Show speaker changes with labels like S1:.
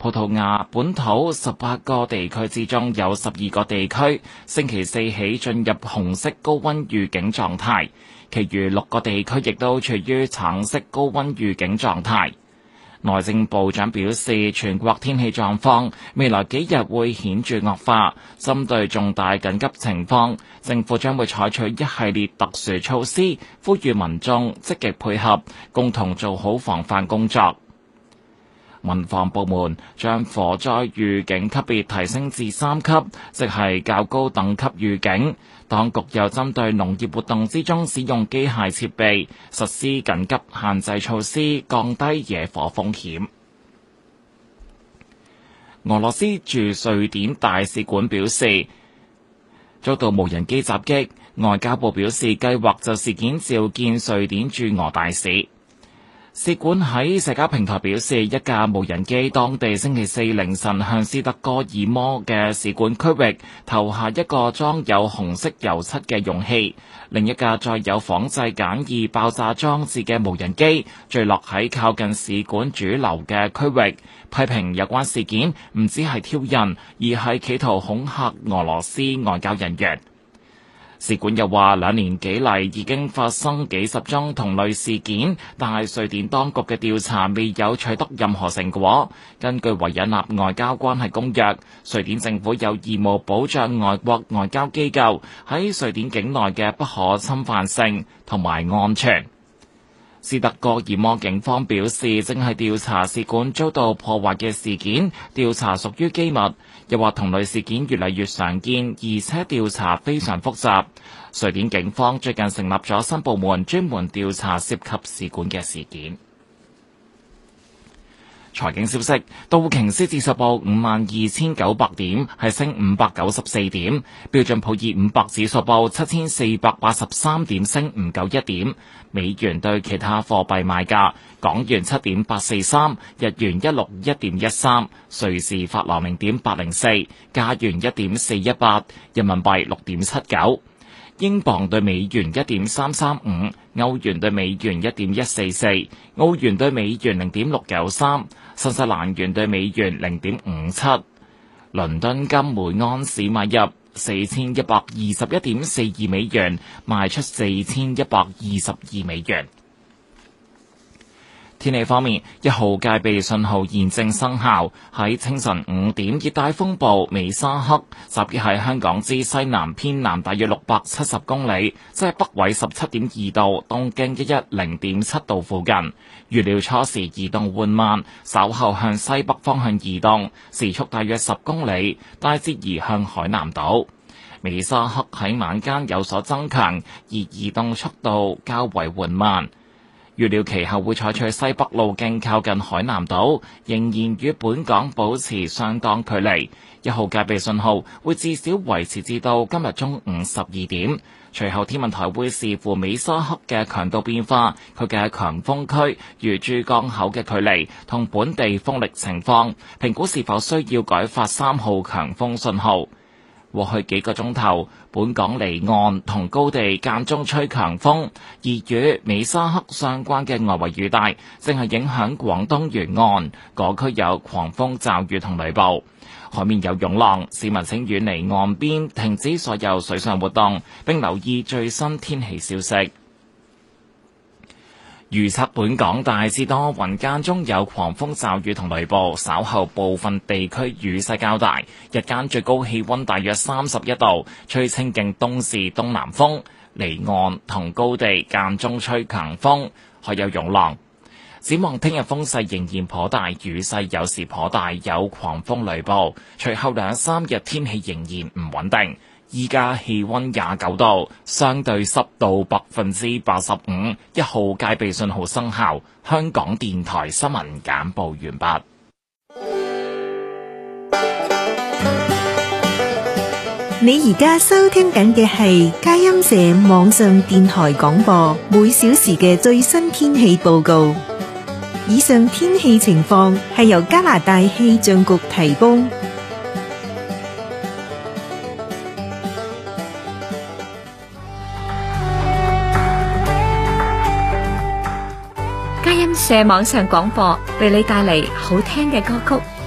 S1: 葡萄牙本土18個地區之中有12個地區星期四起進入紅色高溫預警狀態，其餘6個地區亦都處於橙色高溫預警狀態。內政部長表示，全國天氣狀況未來幾日會顯著惡化，針對重大緊急情況，政府將會採取一系列特殊措施，呼籲民眾積極配合，共同做好防範工作。民防部門將火災預警級別提升至3級，即係較高等級預警。當局又針對農業活動之中使用機械設備，實施緊急限制措施，降低野火風險。俄羅斯駐瑞典大使館表示，遭到無人機襲擊，外交部表示計劃就事件召見瑞典駐俄大使。使館喺社交平台表示，一架無人機當地星期四凌晨向斯德哥爾摩嘅使館區域投下一個裝有紅色油漆嘅容器，另一架載有仿製簡易爆炸裝置嘅無人機墜落喺靠近使館主樓嘅區域，批評有關事件唔只係挑釁，而係企圖恐嚇俄羅斯外交人員。使館又話，2年幾嚟已經發生幾十宗同類事件，但係瑞典當局嘅調查未有取得任何成果。根據維也納外交關係公約，瑞典政府有義務保障外國外交機構喺瑞典境內嘅不可侵犯性同埋安全。斯德哥爾摩警方表示，正係調查使館遭到破壞嘅事件，調查屬於機密。又話同類事件越嚟越常見，而且調查非常複雜。瑞典警方最近成立咗新部門，專門調查涉及使館嘅事件。財經消息，道瓊斯指數報52,900點，係升594點；標準普爾500指數報7,483點，升唔夠1點。美元對其他貨幣賣價：港元7.843，日元161.13，瑞士法郎0.804，加元1.418，人民幣6.79。英鎊對美元1.335，歐元對美元1.144，澳元對美元0.693，新西蘭元對美元0.57。倫敦金每盎司買入4121.42美元，賣出4122美元。天氣方面，1號戒備信號現正生效。喺清晨5點，熱帶風暴美沙克集結喺香港之西南偏南大約670公里，即係北緯17.2度、東經110.7度附近。預料初時移動緩慢，稍後向西北方向移動，時速大約10公里，大致移向海南島。美沙克喺晚間有所增強，而移動速度較為緩慢。預料其後會採取西北路徑靠近海南島，仍然與本港保持相當距離。1號戒備信號會至少維持至到今日中午12點。隨後天文台會視乎美沙克嘅強度變化、佢嘅強風區與珠江口嘅距離同本地風力情況，評估是否需要改發3號強風信號。過去幾個鐘頭，本港離岸同高地間中吹強風，而與美沙克相關嘅外圍雨帶正係影響廣東沿岸，嗰區有狂風驟雨同雷暴，海面有湧浪，市民請遠離岸邊，停止所有水上活動，並留意最新天氣消息。預測本港大致多雲，間中有狂風驟雨同雷暴，稍後部分地區雨勢較大，日間最高氣溫大約31度，吹清勁東至東南風，離岸同高地間中吹強風，海有湧浪。展望聽日風勢仍然頗大，雨勢有時頗大，有狂風雷暴，隨後2-3日天氣仍然唔穩定。依家氣溫29度，相對濕度85%，1號戒備信號生效。香港電台新聞簡報完畢。
S2: 你而家收聽緊嘅係佳音社網上電台廣播，每小時嘅最新天氣報告。以上天氣情況係由加拿大氣象局提供。
S3: 佳音社網上廣播為你帶嚟好聽嘅歌曲、